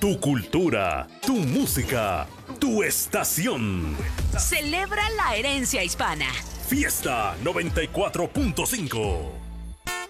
Tu cultura, tu música, tu estación. Celebra la herencia hispana. Fiesta 94.5.